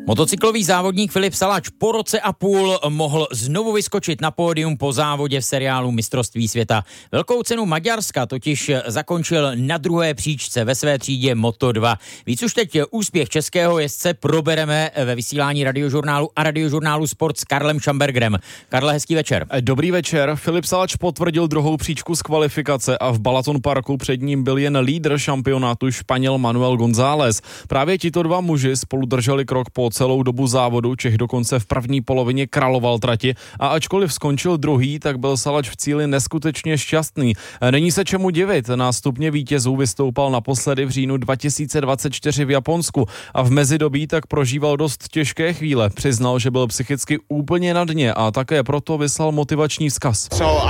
Motocyklový závodník Filip Salač po roce a půl mohl znovu vyskočit na pódium po závodě v seriálu Mistrovství světa. Velkou cenu Maďarska totiž zakončil na druhé příčce ve své třídě Moto2. Víc už teď úspěch českého jezdce probereme ve vysílání Radiožurnálu a Radiožurnálu Sport s Karlem Schambergerem. Karle, hezký večer. Dobrý večer. Filip Salač potvrdil druhou příčku z kvalifikace a v Balaton Parku před ním byl jen lídr šampionátu Španěl Manuel González. Právě tito dva muži spolu drželi krok po celou dobu závodu, Čech dokonce v první polovině královal trati a ačkoliv skončil druhý, tak byl Salač v cíli neskutečně šťastný. Není se čemu divit, na stupně vítězů vystoupal naposledy v říjnu 2024 v Japonsku a v mezidobí tak prožíval dost těžké chvíle. Přiznal, že byl psychicky úplně na dně a také proto vyslal motivační vzkaz.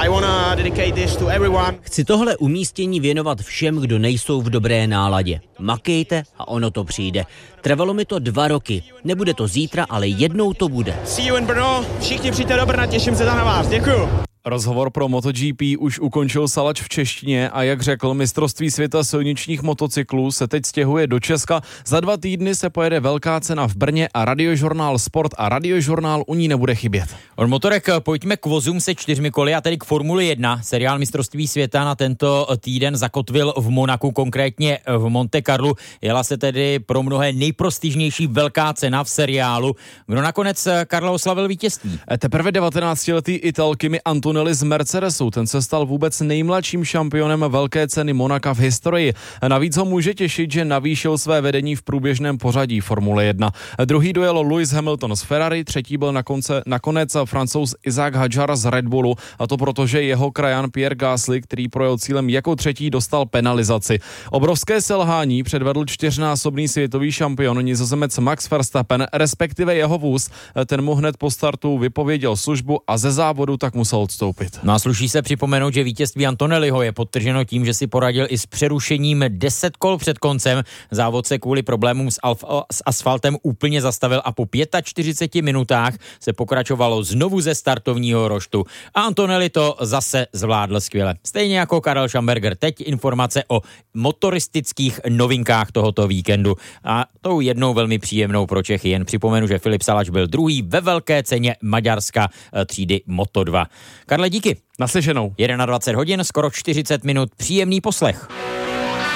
Chci tohle umístění věnovat všem, kdo nejsou v dobré náladě. Makejte a ono to přijde. Trvalo mi to 2 roky. Nebude to zítra, ale jednou to bude. See you in Brno. Všichni přijďte do Brna, těším se na vás. Děkuju. Rozhovor pro MotoGP už ukončil Salač v češtině a jak řekl, mistrovství světa silničních motocyklů se teď stěhuje do Česka. Za 2 týdny se pojede velká cena v Brně a Radiožurnál Sport a Radiožurnál u ní nebude chybět. Od motorek pojďme k vozům se 4 koly a tedy k Formuli 1. Seriál Mistrovství světa na tento týden zakotvil v Monaku, konkrétně v Monte Carlu. Jela se tedy pro mnohé nejprestižnější velká cena v seriálu. Kdo nakonec, Karla, oslavil vítězství? Teprve 19letý Ital Kimi Antonelli z Mercedesu, ten se stal vůbec nejmladším šampionem velké ceny Monaka v historii. Navíc ho může těšit, že navýšil své vedení v průběžném pořadí Formule 1. Druhý dojel Lewis Hamilton z Ferrari, třetí byl nakonec Francouz Isaac Hadjar z Red Bullu, a to proto, že jeho krajan Pierre Gasly, který projel cílem jako třetí, dostal penalizaci. Obrovské selhání předvedl 4násobný světový šampion Nizozemec Max Verstappen, respektive jeho vůz. Ten mu hned po startu vypověděl službu a ze závodu tak musel odstoupit. No a sluší se připomenout, že vítězství Antonelliho je podtrženo tím, že si poradil i s přerušením 10 kol před koncem. Závod se kvůli problémům s asfaltem úplně zastavil a po 45 minutách se pokračovalo znovu ze startovního roštu. A Antonelli to zase zvládl skvěle. Stejně jako Karel Schamberger. Teď informace o motoristických novinkách tohoto víkendu. A tou jednou velmi příjemnou pro Čechy. Jen připomenu, že Filip Salač byl druhý ve velké ceně Maďarska třídy Moto2. Karle, díky. Naslyšenou. 21 hodin, skoro 40 minut, příjemný poslech.